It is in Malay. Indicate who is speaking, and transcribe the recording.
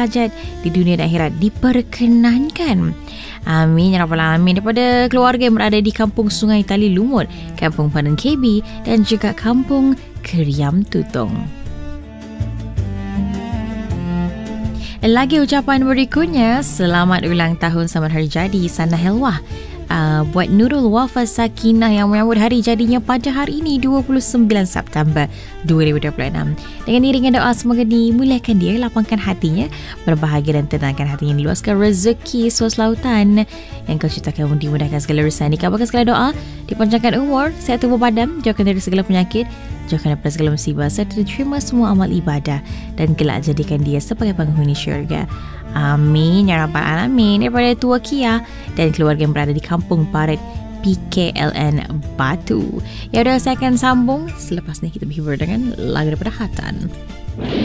Speaker 1: hajat di dunia dan akhirat diperkenankan. Amin ya rabbal alamin. Daripada keluarga yang berada di Kampung Sungai Tali Lumut, Kampung Padan KB dan juga Kampung Keriam Tutong. Lagi ucapan berikutnya, selamat ulang tahun, selamat hari jadi Sana Helwah. Buat Nurul Wafa Sakinah yang menyambut hari jadinya pada hari ini 29 September 2026. Dengan iringan doa semoga dimuliakan dia, lapangkan hatinya, berbahagia dan tenangkan hatinya, diluaskan rezeki suas lautan yang kau ciptakan, dimudahkan segala urusan, dikabulkan segala doa, dipanjangkan umur, sehat tubuh badan, jauhkan dari segala penyakit, jauhkan daripada segala musibah, serta diterima semua amal ibadah dan kelak jadikan dia sebagai penghuni syurga. Amin ya rabbal alamin. Daripada Tua Kia dan keluarga yang berada di Kampung Parit PKLN Batu. Ya udah, saya akan sambung selepas ni. Kita berhibur dengan lagu daripada Hatan.